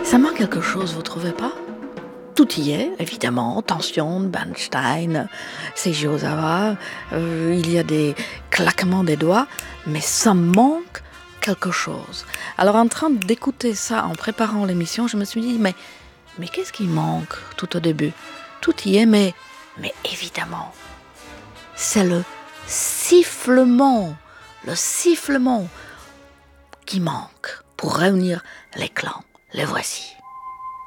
Ça manque quelque chose, vous trouvez pas? Tout y est, évidemment, tension, Bernstein, Seiji Ozawa, il y a des claquements des doigts, mais ça manque quelque chose. Alors en train d'écouter ça, en préparant l'émission, je me suis dit, mais qu'est-ce qui manque tout au début? Tout y est, mais évidemment, c'est le sifflement qui manque pour réunir les clans. Les voici.